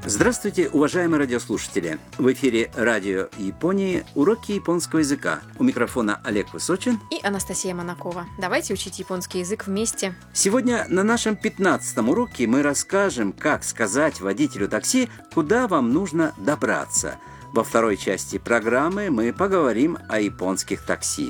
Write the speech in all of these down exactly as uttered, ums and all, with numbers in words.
Здравствуйте, уважаемые радиослушатели! В эфире Радио Японии уроки японского языка. У микрофона Олег Высочин и Анастасия Монакова. Давайте учить японский язык вместе. Сегодня на нашем пятнадцатом уроке мы расскажем, как сказать водителю такси, куда вам нужно добраться. Во второй части программы мы поговорим о японских такси.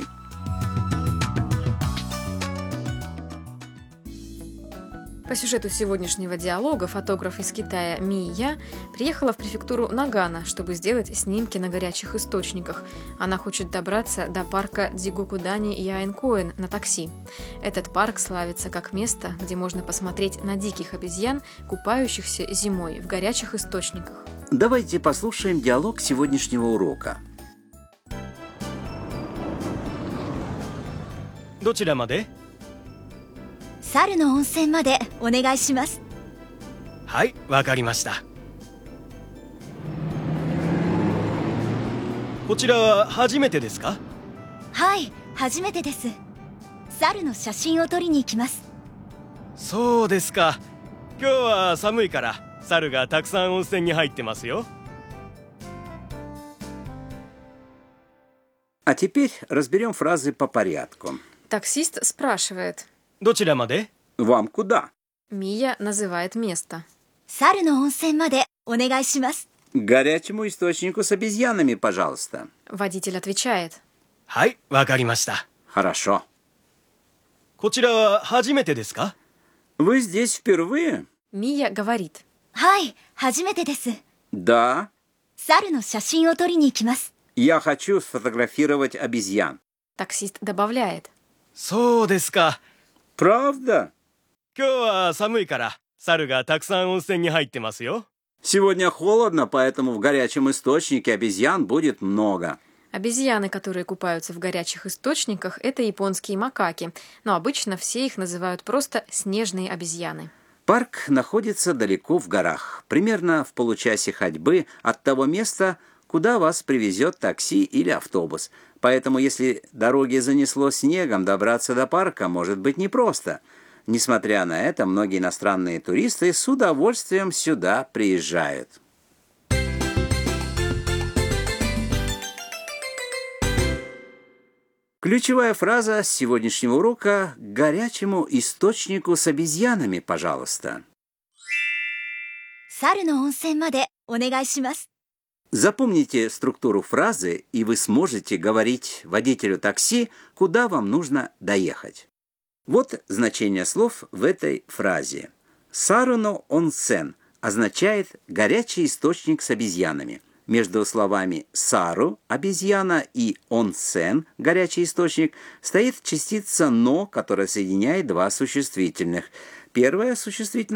По сюжету сегодняшнего диалога фотограф из Китая Мия приехала в префектуру Нагано, чтобы сделать снимки на горячих источниках. Она хочет добраться до парка Дзигокудани Яэнкоэн на такси. Этот парк славится как место, где можно посмотреть на диких обезьян, купающихся зимой в горячих источниках. Давайте послушаем диалог сегодняшнего урока. どちらまで? 猿の温泉までお願いします。 はい、わかりました。こちらは初めてですか? はい、初めてです。猿の写真を撮りに行きます。 そうですか。今日は寒いから猿がたくさん温泉に入ってますよ。 А теперь разберем фразы по порядку. Таксист спрашивает: どちらまで? Вам куда? Мия называет место. 猿の温泉までお願いします。 К горячему источнику с обезьянами, пожалуйста. Водитель отвечает: はい、わかりました。 Хорошо. こちらは初めてですか? Вы здесь впервые? Мия говорит: はい、初めてです。 Да. 猿の写真を撮りに行きます。 Я хочу сфотографировать обезьян. Таксист добавляет: そうですか。 Правда? 今日は寒いから猿がたくさん温泉に入ってますよ。 Сегодня холодно, поэтому в горячем источнике обезьян будет много. Обезьяны, которые купаются в горячих источниках, это японские макаки, но обычно все их называют просто снежные обезьяны. Парк находится далеко в горах, примерно в получасе ходьбы от того места, куда вас привезет такси или автобус. Поэтому, если дороги занесло снегом, добраться до парка может быть непросто. Несмотря на это, многие иностранные туристы с удовольствием сюда приезжают. Ключевая фраза сегодняшнего урока – к горячему источнику с обезьянами, пожалуйста. 猿の温泉までお願いします。 Запомните структуру фразы, и вы сможете говорить водителю такси, куда вам нужно доехать. Вот значение слов в этой фразе. «Саруно онсен» означает «горячий источник с обезьянами». Между словами «сару» – обезьяна и «онсен» – горячий источник – стоит частица «но», которая соединяет два существительных. Первое существительное